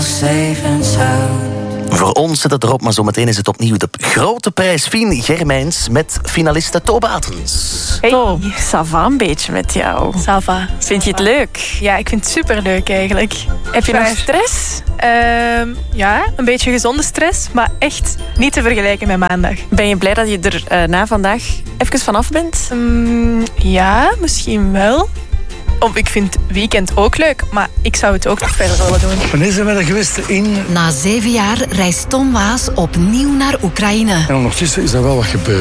safe and sound. Voor ons zit het erop, maar zometeen is het opnieuw de grote prijs Fien Germijns met finaliste To Batens. Hey. Oh, ça va een beetje met jou. Ça va. Vind je het leuk? Ja, ik vind het superleuk eigenlijk. Heb je nog stress? Ja, een beetje gezonde stress, maar echt niet te vergelijken met maandag. Ben je blij dat je er na vandaag even vanaf bent? Ja, misschien wel. Ik vind weekend ook leuk, maar ik zou het ook nog verder willen doen. Wanneer zijn we er geweest? Na 7 jaar reist Tom Waas opnieuw naar Oekraïne. En ondertussen is er wel wat gebeurd.